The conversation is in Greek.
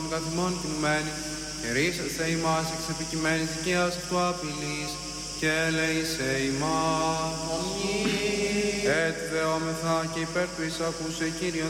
καθημών κινουμένη, και ρίσαστε ημάς εξ επικειμένης δικαίας αυτού απειλής, και ελεήσε ημάς. Ετ δεόμεθα και υπέρ του εισακούσε Κύριον